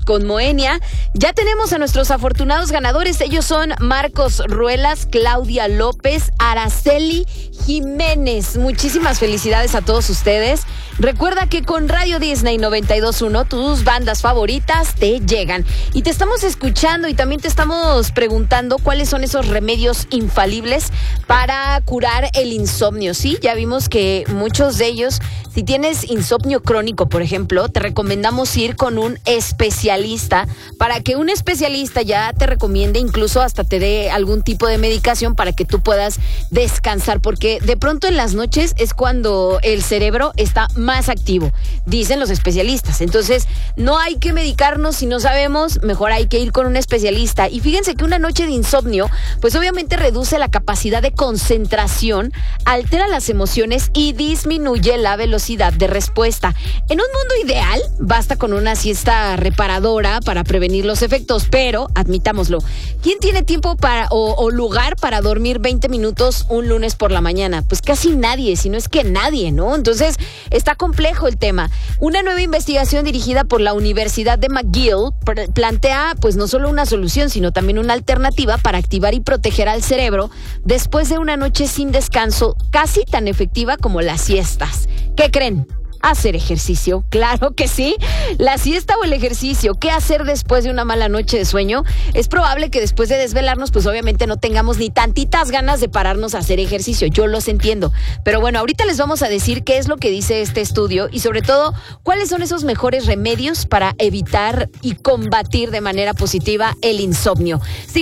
con Moenia. Ya tenemos a nuestros afortunados ganadores. Ellos son Marcos Ruelas, Claudia López, Araceli Jiménez. Muchísimas felicidades a todos ustedes. Recuerda que con Radio Disney 92.1 tus bandas favoritas te llegan. Y te estamos escuchando y también te estamos preguntando cuáles son esos remedios infalibles para curar el insomnio. Sí, ya vimos que muchos de ellos, si tienes insomnio crónico, por ejemplo, te recomendamos ir con un especialista para que un especialista ya te recomiende, incluso hasta te dé algún tipo de medicación para que tú puedas descansar, porque de pronto en las noches es cuando el cerebro está más activo, dicen los especialistas. Entonces, no hay que medicarnos si no sabemos, mejor hay que ir con un especialista. Y fíjense que una noche de insomnio, pues obviamente reduce la capacidad de concentración, altera las emociones y disminuye la velocidad de respuesta. En un mundo ideal, basta con una siesta reparadora para prevenir los efectos, pero, admitámoslo, ¿quién tiene tiempo o lugar para dormir 20 minutos un lunes por la mañana? Pues casi nadie, si no es que nadie, ¿no? Entonces, está complejo el tema. Una nueva investigación dirigida por la Universidad de McGill plantea, pues, no solo una solución, sino también una alternativa para activar y proteger al cerebro después de una noche sin descanso, casi tan efectiva como las siestas. ¿Qué creen? Hacer ejercicio, claro que sí. La siesta o el ejercicio, ¿qué hacer después de una mala noche de sueño? Es probable que después de desvelarnos, pues obviamente no tengamos ni tantitas ganas de pararnos a hacer ejercicio. Yo los entiendo. Pero bueno, ahorita les vamos a decir qué es lo que dice este estudio y sobre todo, cuáles son esos mejores remedios para evitar y combatir de manera positiva el insomnio.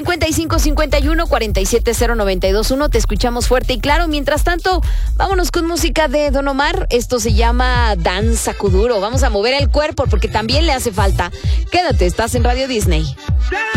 5551-470-921. Te escuchamos fuerte y claro. Mientras tanto, vámonos con música de Don Omar. Esto se llama Danza Kuduro. Vamos a mover el cuerpo porque también le hace falta. Quédate, estás en Radio Disney.